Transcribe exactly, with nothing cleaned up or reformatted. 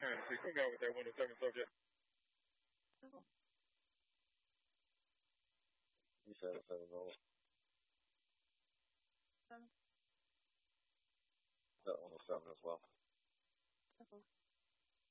And if we come out with that Windows seven subject. You said a seven volt. That one was seven as well.